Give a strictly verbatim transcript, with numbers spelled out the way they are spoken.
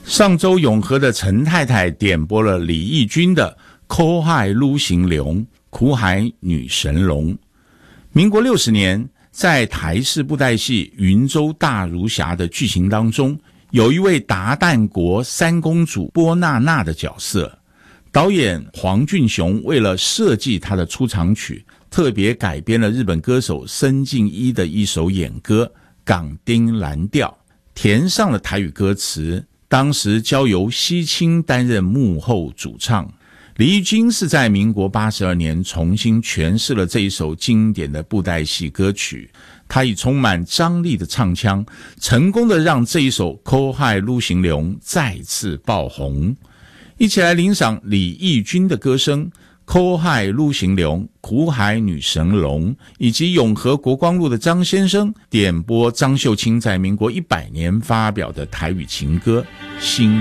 上周永和的陈太太点播了李翊君的苦海愈成龙，苦海女神龙。民国六十年，在台视布袋戏云州大儒侠的剧情当中，有一位达旦国三公主波娜娜的角色，导演黄俊雄为了设计她的出场曲，特别改编了日本歌手森进一的一首演歌《港町蓝调》，填上了台语歌词，当时交由西青担任幕后主唱。李翊君是在民国八十二年重新诠释了这一首经典的布袋戏歌曲，他以充满张力的唱腔，成功的让这一首苦海愈成龙再次爆红。一起来欣赏李翊君的歌声苦海愈成龙，苦海女神龙，以及永和国光路的张先生点播张秀清在民国一百年发表的台语情歌《心